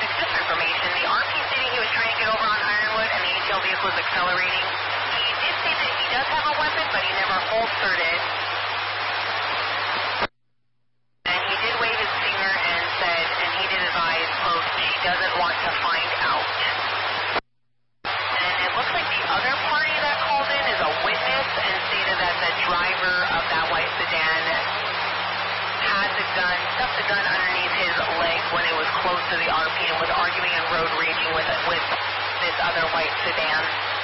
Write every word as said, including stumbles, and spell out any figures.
it's just information. The R P stating he was trying to get over on Ironwood and the A T L vehicle was accelerating. He did say that he does have a weapon, but he never holstered it. And he did wave his finger and said, and he did advise, quote, she doesn't want to find out. And it looks like the other party that called in is a witness and stated that the driver of that white sedan had the gun, stuffed the gun underneath his leg when it was close to the R P and was arguing and road raging with, with this other white sedan.